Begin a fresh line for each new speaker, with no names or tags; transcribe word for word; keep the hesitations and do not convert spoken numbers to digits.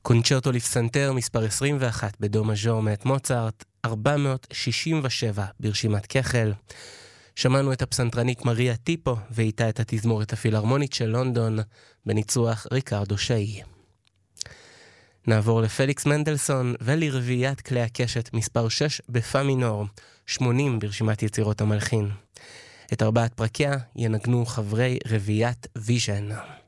קונצ'רטו לפסנתר מספר עשרים ואחת בדו מז'ור מאת מוצרט, ארבע מאות שישים ושבע ברשימת כחל. שמענו את הפסנתרנית מריה טיפו ואיתה את התזמורת הפילהרמונית של לונדון בניצוח ריקרדו שאי. נעבור לפליקס מנדלסון ולרביעיית כלי הקשת מספר שש בפא מינור, שמונים ברשימת יצירות המלחין. את ארבעת פרקיה ינגנו חברי רביעיית ויז'ן.